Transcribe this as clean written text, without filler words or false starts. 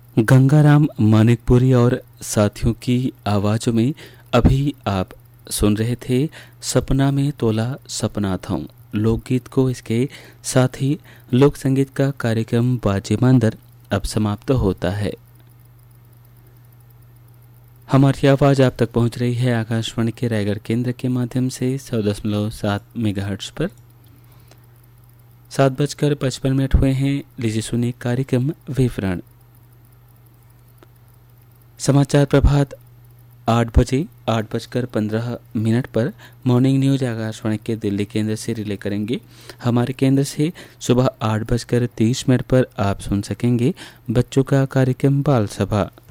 गंगाराम मानिकपुरी और साथियों की आवाज़ों में अभी आप सुन रहे थे सपना में तोला सपना था लोकगीत को। इसके साथ ही लोक संगीत का कार्यक्रम बाजे मांदर अब समाप्त होता है। हमारी आवाज़ आप तक पहुंच रही है आकाशवाणी के रायगढ़ केंद्र के माध्यम से 100.7 मेगाहर्ट्ज पर। 7:55 हुए हैं। लीजिए सुनिए कार्यक्रम विवरण। समाचार प्रभात 8:15 पर मॉर्निंग न्यूज आकाशवाणी के दिल्ली केंद्र से रिले करेंगे। हमारे केंद्र से सुबह 8:30 पर आप सुन सकेंगे बच्चों का कार्यक्रम बाल सभा।